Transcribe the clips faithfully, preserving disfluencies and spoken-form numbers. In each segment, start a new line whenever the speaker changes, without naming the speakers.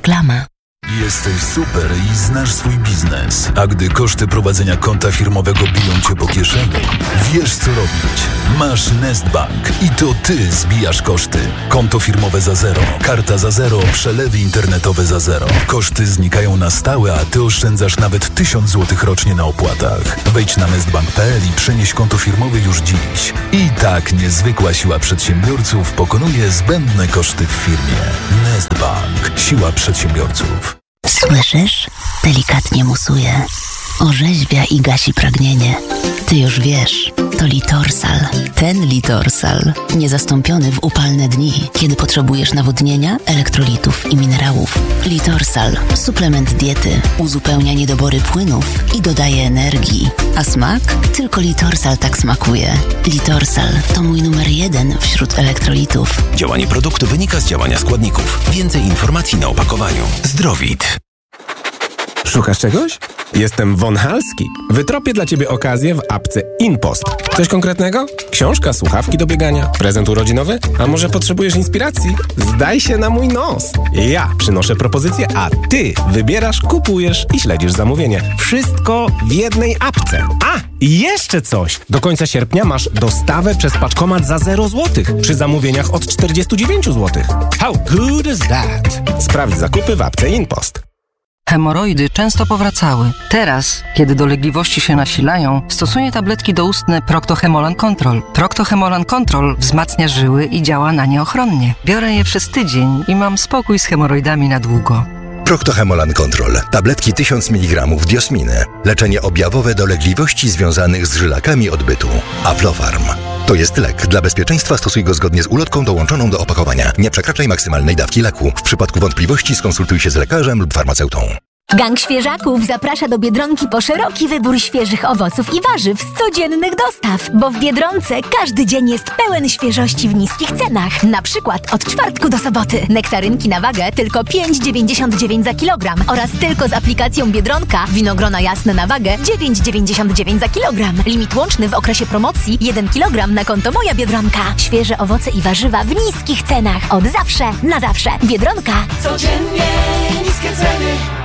Reklama.
Jesteś super i znasz swój biznes, a gdy koszty prowadzenia konta firmowego biją cię po kieszeni, wiesz co robić. Masz Nestbank i to ty zbijasz koszty. Konto firmowe za zero, karta za zero, przelewy internetowe za zero. Koszty znikają na stałe, a ty oszczędzasz nawet tysiąc złotych rocznie na opłatach. Wejdź na nestbank kropka p l i przenieś konto firmowe już dziś. I tak niezwykła siła przedsiębiorców pokonuje zbędne koszty w firmie. Nestbank. Siła przedsiębiorców.
Słyszysz? Delikatnie musuje. Orzeźwia i gasi pragnienie. Ty już wiesz, to Litorsal. Ten Litorsal. Niezastąpiony w upalne dni, kiedy potrzebujesz nawodnienia, elektrolitów i minerałów. Litorsal. Suplement diety. Uzupełnia niedobory płynów i dodaje energii. A smak? Tylko Litorsal tak smakuje. Litorsal to mój numer jeden wśród elektrolitów.
Działanie produktu wynika z działania składników. Więcej informacji na opakowaniu. Zdrowit.
Szukasz czegoś? Jestem Von Halski. Wytropię dla Ciebie okazję w apce InPost. Coś konkretnego? Książka, słuchawki do biegania, prezent urodzinowy? A może potrzebujesz inspiracji? Zdaj się na mój nos. Ja przynoszę propozycję, a Ty wybierasz, kupujesz i śledzisz zamówienie. Wszystko w jednej apce. A, i jeszcze coś! Do końca sierpnia masz dostawę przez paczkomat za zero złotych przy zamówieniach od czterdzieści dziewięć złotych. How good is that? Sprawdź zakupy w apce InPost.
Hemoroidy często powracały. Teraz, kiedy dolegliwości się nasilają, stosuję tabletki doustne Procto-Hemolan Control. Procto-Hemolan Control wzmacnia żyły i działa na nie ochronnie. Biorę je przez tydzień i mam spokój z hemoroidami na długo.
Procto-Hemolan Control. Tabletki tysiąc miligramów diosminy. Leczenie objawowe dolegliwości związanych z żylakami odbytu. Aflofarm. To jest lek. Dla bezpieczeństwa stosuj go zgodnie z ulotką dołączoną do opakowania. Nie przekraczaj maksymalnej dawki leku. W przypadku wątpliwości skonsultuj się z lekarzem lub farmaceutą.
Gang Świeżaków zaprasza do Biedronki po szeroki wybór świeżych owoców i warzyw z codziennych dostaw, bo w Biedronce każdy dzień jest pełen świeżości w niskich cenach. Na przykład od czwartku do soboty nektarynki na wagę tylko pięć dziewięćdziesiąt dziewięć za kilogram oraz tylko z aplikacją Biedronka winogrona jasne na wagę dziewięć dziewięćdziesiąt dziewięć za kilogram. Limit łączny w okresie promocji jeden kilogram na konto Moja Biedronka. Świeże owoce i warzywa w niskich cenach. Od zawsze, na zawsze. Biedronka.
Codziennie niskie ceny.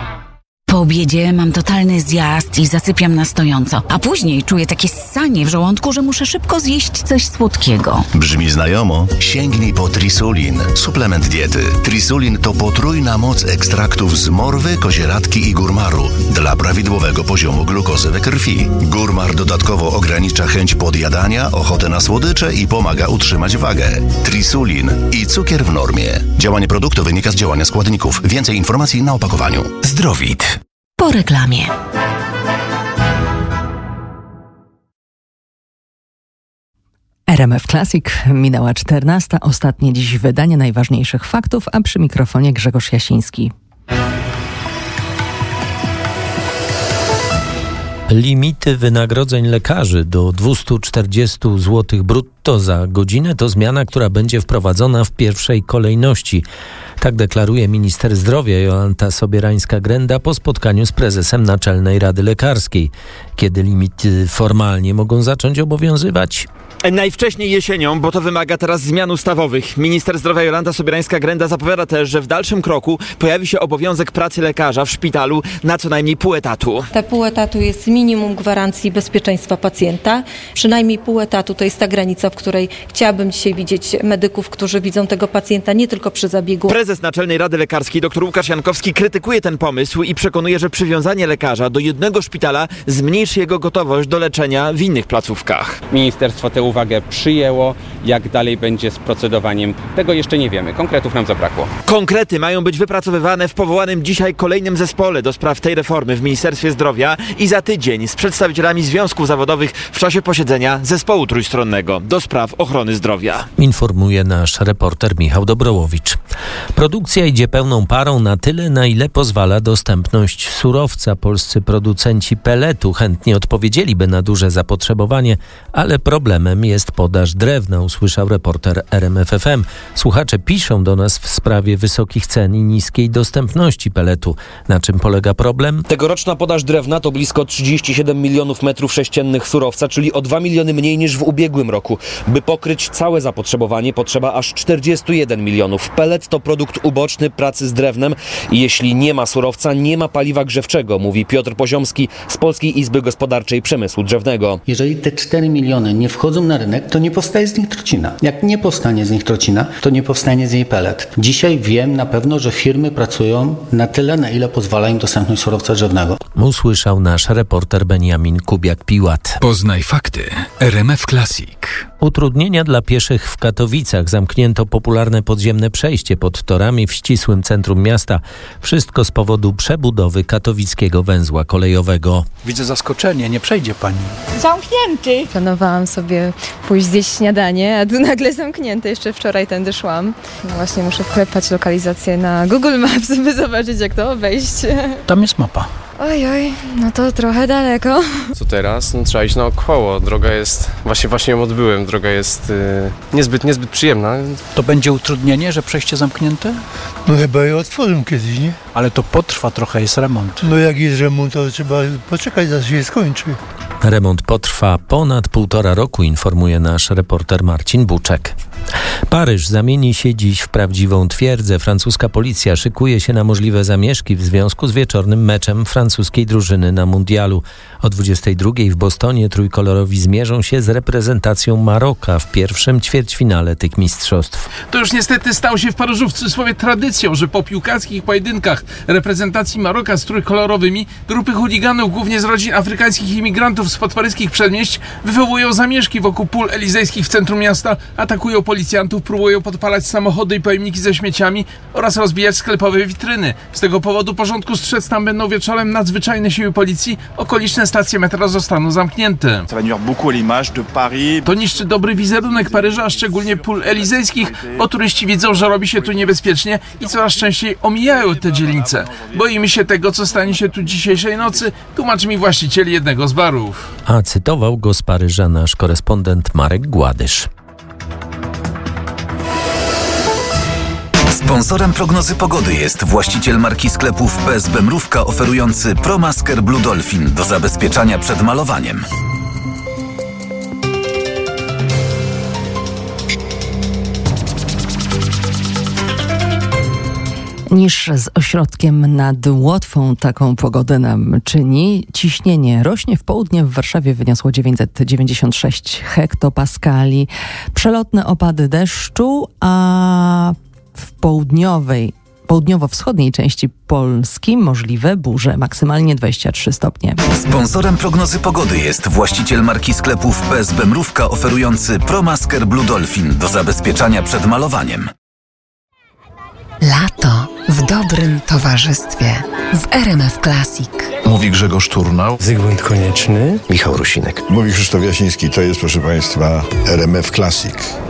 Po obiedzie mam totalny zjazd i zasypiam na stojąco, a później czuję takie ssanie w żołądku, że muszę szybko zjeść coś słodkiego.
Brzmi znajomo? Sięgnij po Trisulin. Suplement diety. Trisulin to potrójna moc ekstraktów z morwy, kozieradki i górmaru dla prawidłowego poziomu glukozy we krwi. Górmar dodatkowo ogranicza chęć podjadania, ochotę na słodycze i pomaga utrzymać wagę. Trisulin i cukier w normie. Działanie produktu wynika z działania składników. Więcej informacji na opakowaniu. Zdrowit.
Po reklamie. R M F Classic, minęła czternasta, ostatnie dziś wydanie najważniejszych faktów, a przy mikrofonie Grzegorz Jasiński.
Limity wynagrodzeń lekarzy do dwieście czterdzieści złotych brutto za godzinę to zmiana, która będzie wprowadzona w pierwszej kolejności. Tak deklaruje minister zdrowia Jolanta Sobierańska-Grenda po spotkaniu z prezesem Naczelnej Rady Lekarskiej. Kiedy limity formalnie mogą zacząć obowiązywać?
Najwcześniej jesienią, bo to wymaga teraz zmian ustawowych. Minister zdrowia Jolanta Sobierańska-Grenda zapowiada też, że w dalszym kroku pojawi się obowiązek pracy lekarza w szpitalu na co najmniej pół etatu.
Te pół etatu jest minimum gwarancji bezpieczeństwa pacjenta. Przynajmniej pół etatu to jest ta granica, w której chciałabym dzisiaj widzieć medyków, którzy widzą tego pacjenta nie tylko przy zabiegu.
Prezes Naczelnej Rady Lekarskiej dr Łukasz Jankowski krytykuje ten pomysł i przekonuje, że przywiązanie lekarza do jednego szpitala zmniejszy jego gotowość do leczenia w innych placówkach.
Ministerstwo tę uwagę przyjęło. Jak dalej będzie z procedowaniem, tego jeszcze nie wiemy. Konkretów nam zabrakło.
Konkrety mają być wypracowywane w powołanym dzisiaj kolejnym zespole do spraw tej reformy w Ministerstwie Zdrowia i za tydzień z przedstawicielami związków zawodowych w czasie posiedzenia zespołu trójstronnego do spraw ochrony zdrowia.
Informuje nasz reporter Michał Dobrołowicz. Produkcja idzie pełną parą na tyle, na ile pozwala dostępność surowca. Polscy producenci peletu chętnie odpowiedzieliby na duże zapotrzebowanie, ale problemem jest podaż drewna, usłyszał reporter R M F F M. Słuchacze piszą do nas w sprawie wysokich cen i niskiej dostępności peletu. Na czym polega problem?
Tegoroczna podaż drewna to blisko trzydzieści siedem milionów metrów sześciennych surowca, czyli o dwa miliony mniej niż w ubiegłym roku. By pokryć całe zapotrzebowanie, potrzeba aż czterdzieści jeden milionów. Pelet to produkt produkt uboczny pracy z drewnem i jeśli nie ma surowca, nie ma paliwa grzewczego, mówi Piotr Poziomski z Polskiej Izby Gospodarczej Przemysłu Drzewnego.
Jeżeli te cztery miliony nie wchodzą na rynek, to nie powstaje z nich trocina. Jak nie powstanie z nich trocina, to nie powstanie z niej pelet. Dzisiaj wiem na pewno, że firmy pracują na tyle, na ile pozwala im dostępność surowca drzewnego.
Usłyszał nasz reporter Beniamin Kubiak-Piłat.
Poznaj fakty. R M F Classic.
Utrudnienia dla pieszych w Katowicach. Zamknięto popularne podziemne przejście pod torami w ścisłym centrum miasta. Wszystko z powodu przebudowy katowickiego węzła kolejowego.
Widzę zaskoczenie, nie przejdzie pani.
Zamknięty. Planowałam sobie pójść zjeść śniadanie, a tu nagle zamknięte. Jeszcze wczoraj tędy szłam. No właśnie muszę wklepać lokalizację na Google Maps, by zobaczyć, jak to obejść.
Tam jest mapa.
Oj, oj, no to trochę daleko.
Co teraz? No, trzeba iść naokoło. Droga jest, właśnie właśnie ją odbyłem, droga jest yy, niezbyt, niezbyt przyjemna.
To będzie utrudnienie, że przejście zamknięte?
No chyba je otworzą kiedyś, nie?
Ale to potrwa trochę, jest remont.
No jak jest remont, to trzeba poczekać, aż się skończy.
Remont potrwa ponad półtora roku, informuje nasz reporter Marcin Buczek. Paryż zamieni się dziś w prawdziwą twierdzę. Francuska policja szykuje się na możliwe zamieszki w związku z wieczornym meczem francuskiej drużyny na mundialu. O dwudziestej drugiej w Bostonie trójkolorowi zmierzą się z reprezentacją Maroka w pierwszym ćwierćfinale tych mistrzostw.
To już niestety stało się w Paryżu w cudzysłowie tradycją, że po piłkarskich pojedynkach reprezentacji Maroka z trójkolorowymi grupy chuliganów, głównie z rodzin afrykańskich imigrantów spod paryskich przedmieść, wywołują zamieszki wokół pól elizejskich w centrum miasta, atakują policjantów, próbują podpalać samochody i pojemniki ze śmieciami oraz rozbijać sklepowe witryny. Z tego powodu porządku strzec tam będą wieczorem nadzwyczajne siły policji. Okoliczne stacje metra zostaną zamknięte. To niszczy dobry wizerunek Paryża, a szczególnie pól elizejskich, bo turyści widzą, że robi się tu niebezpiecznie i coraz częściej omijają te dzielnice. Boimy się tego, co stanie się tu dzisiejszej nocy, tłumaczy mi właściciel jednego z barów.
A cytował go z Paryża nasz korespondent Marek Gładysz.
Sponsorem prognozy pogody jest właściciel marki sklepów P S B Mrówka oferujący ProMasker Blue Dolphin do zabezpieczania przed malowaniem.
Niż z ośrodkiem nad Łotwą taką pogodę nam czyni. Ciśnienie rośnie. W południe w Warszawie wyniosło dziewięćset dziewięćdziesiąt sześć hektopaskali. Przelotne opady deszczu, a w południowej, południowo-wschodniej części Polski możliwe burze, maksymalnie dwadzieścia trzy stopnie.
Sponsorem prognozy pogody jest właściciel marki sklepów P S B Mrówka oferujący ProMasker Blue Dolphin do zabezpieczania przed malowaniem.
Lato w dobrym towarzystwie w R M F Classic.
Mówi Grzegorz Turnał,
Zygmunt Konieczny,
Michał Rusinek.
Mówi Krzysztof Jasiński. To jest, proszę Państwa, R M F Classic.